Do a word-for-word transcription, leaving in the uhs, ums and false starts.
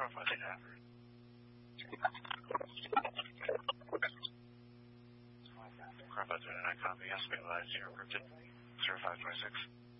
profile data. Profile data nine copy, yes, stabilized, zero encrypted, zero five twenty-six.